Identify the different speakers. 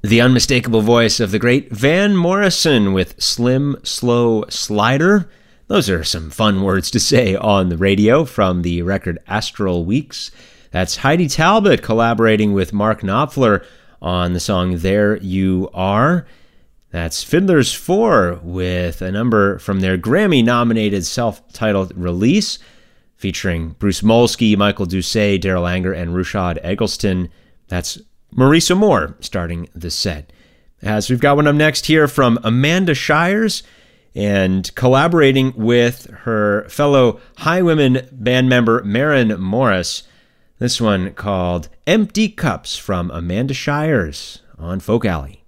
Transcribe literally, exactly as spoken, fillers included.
Speaker 1: The unmistakable voice of the great Van Morrison with Slim Slow Slider. Those are some fun words to say on the radio from the record Astral Weeks. That's Heidi Talbot collaborating with Mark Knopfler on the song There You Are. That's Fiddler's Four with a number from their Grammy-nominated self-titled release featuring Bruce Molsky, Michael Doucet, Daryl Anger, and Rushad Eggleston. That's Marisa Moore starting the set. As we've got one up next here from Amanda Shires and collaborating with her fellow Highwomen band member Maren Morris. This one called Empty Cups from Amanda Shires on Folk Alley.